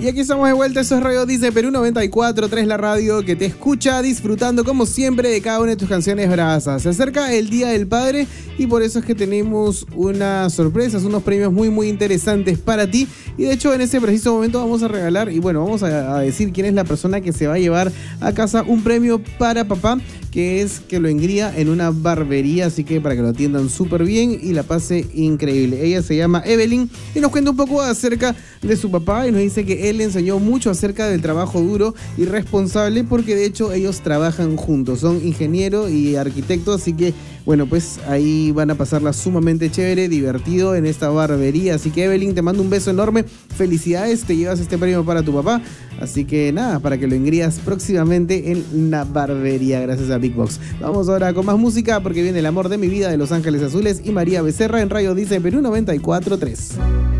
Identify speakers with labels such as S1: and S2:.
S1: Y aquí estamos de vuelta, eso es Radio Dice Perú 94.3, la radio que te escucha disfrutando como siempre de cada una de tus canciones bravas. Se acerca el Día del Padre y por eso es que tenemos unas sorpresas, unos premios muy interesantes para ti. Y de hecho en ese preciso momento vamos a regalar y bueno, vamos a decir quién es la persona que se va a llevar a casa un premio para papá, que es que lo engría en una barbería, así que para que lo atiendan súper bien y la pase increíble. Ella se llama Evelyn y nos cuenta un poco acerca de su papá y nos dice que él le enseñó mucho acerca del trabajo duro y responsable, porque de hecho ellos trabajan juntos, son ingeniero y arquitecto, así que bueno, pues ahí van a pasarla sumamente chévere, divertido en esta barbería. Así que Evelyn, te mando un beso enorme, felicidades, te llevas este premio para tu papá, así que nada, para que lo engrías próximamente en una barbería gracias a Big Box. Vamos ahora con más música porque viene El amor de mi vida de Los Ángeles Azules y María Becerra en Radio Dice Perú 94.3.